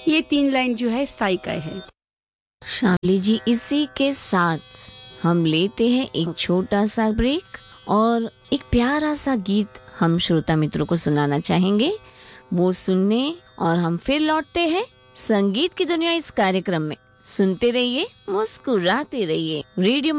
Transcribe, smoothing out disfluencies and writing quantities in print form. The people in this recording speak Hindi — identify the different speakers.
Speaker 1: ये 3 लाइन जो है साइका है।
Speaker 2: शामली जी, इसी के साथ हम लेते हैं एक छोटा सा ब्रेक और एक प्यारा सा गीत हम श्रोता मित्रों को सुनाना चाहेंगे, वो सुनने और हम फिर लौटते हैं संगीत की दुनिया इस कार्यक्रम में। सुनते रहिए, मुस्कुराते रहिए। रेडियो